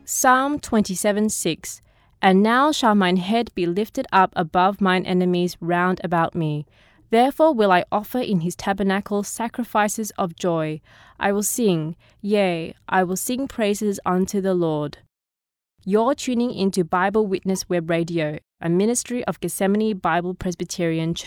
Psalm 27:6. And now shall mine head be lifted up above mine enemies round about me. Therefore will I offer in his tabernacle sacrifices of joy. I will sing, yea, I will sing praises unto the Lord. You're tuning into Bible Witness Web Radio, a ministry of Gethsemane Bible Presbyterian Church.